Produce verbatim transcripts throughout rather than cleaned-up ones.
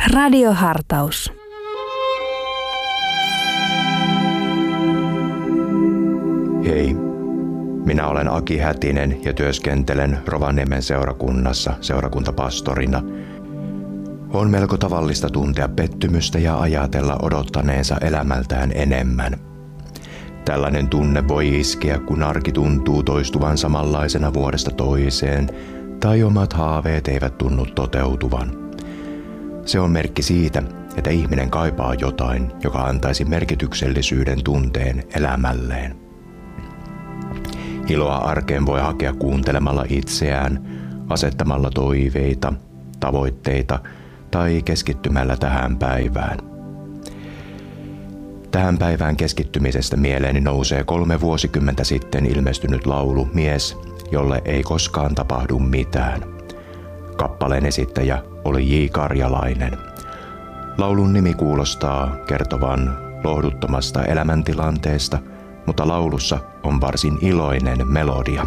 Radiohartaus. Hei, minä olen Aki Hätinen ja työskentelen Rovaniemen seurakunnassa seurakuntapastorina. On melko tavallista tuntea pettymystä ja ajatella odottaneensa elämältään enemmän. Tällainen tunne voi iskeä, kun arki tuntuu toistuvan samanlaisena vuodesta toiseen, tai omat haaveet eivät tunnu toteutuvan. Se on merkki siitä, että ihminen kaipaa jotain, joka antaisi merkityksellisyyden tunteen elämälleen. Iloa arkeen voi hakea kuuntelemalla itseään, asettamalla toiveita, tavoitteita tai keskittymällä tähän päivään. Tähän päivään keskittymisestä mieleeni nousee kolme vuosikymmentä sitten ilmestynyt laulu Mies, jolle ei koskaan tapahdu mitään. Kappaleen esittäjä oli J. Karjalainen. Laulun nimi kuulostaa kertovan lohduttomasta elämäntilanteesta, mutta laulussa on varsin iloinen melodia.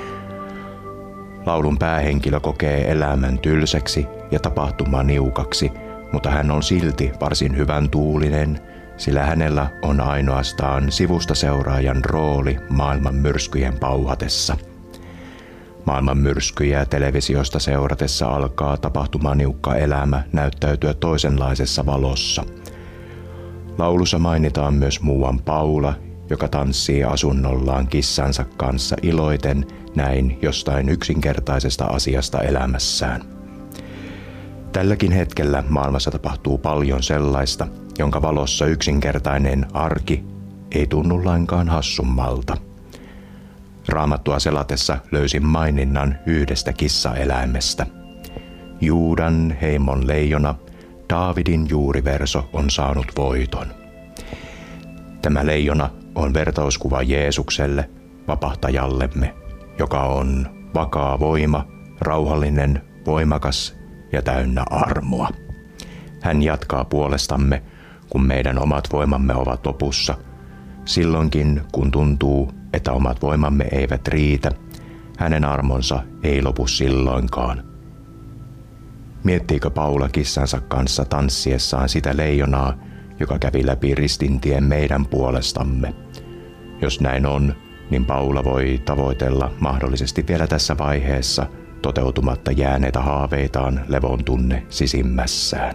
Laulun päähenkilö kokee elämän tylsäksi ja tapahtuma niukaksi, mutta hän on silti varsin hyvän tuulinen, sillä hänellä on ainoastaan sivusta seuraajan rooli maailman myrskyjen pauhatessa. Maailman myrskyjä televisiosta seuratessa alkaa tapahtumaniukka elämä näyttäytyä toisenlaisessa valossa. Laulussa mainitaan myös muuan Paula, joka tanssii asunnollaan kissansa kanssa iloiten näin jostain yksinkertaisesta asiasta elämässään. Tälläkin hetkellä maailmassa tapahtuu paljon sellaista, jonka valossa yksinkertainen arki ei tunnu lainkaan hassummalta. Raamattua selatessa löysin maininnan yhdestä kissaeläimestä. Juudan heimon leijona, Daavidin juuriverso on saanut voiton. Tämä leijona on vertauskuva Jeesukselle, vapahtajallemme, joka on vakaa voima, rauhallinen, voimakas ja täynnä armoa. Hän jatkaa puolestamme, kun meidän omat voimamme ovat lopussa. Silloinkin, kun tuntuu, että omat voimamme eivät riitä, hänen armonsa ei lopu silloinkaan. Miettiikö Paula kissansa kanssa tanssiessaan sitä leijonaa, joka kävi läpi ristintien meidän puolestamme? Jos näin on, niin Paula voi tavoitella mahdollisesti vielä tässä vaiheessa toteutumatta jääneitä haaveitaan levon tunne sisimmässään.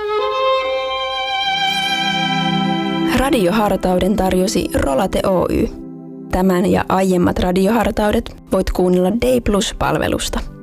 Radiohartauden tarjosi Rolate Oy. Tämän ja aiemmat radiohartaudet voit kuunnella Day Plus-palvelusta.